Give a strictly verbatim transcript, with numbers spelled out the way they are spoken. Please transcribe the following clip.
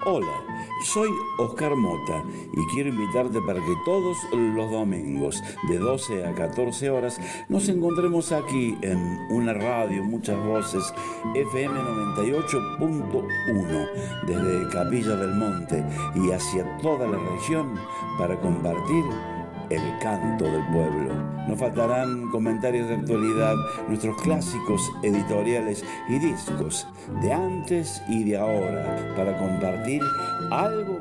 Hola, soy Oscar Mota y quiero invitarte para que todos los domingos de doce a catorce horas nos encontremos aquí en una radio, muchas voces, F M noventa y ocho punto uno, desde Capilla del Monte y hacia toda la región para compartir el canto del pueblo. No faltarán comentarios de actualidad, nuestros clásicos editoriales y discos de antes y de ahora para compartir algo